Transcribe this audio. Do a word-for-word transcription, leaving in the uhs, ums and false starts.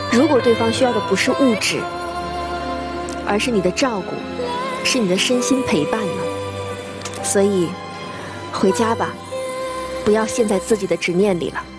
如果对方需要的不是物质，而是你的照顾，是你的身心陪伴呢？所以，回家吧，不要陷在自己的执念里了。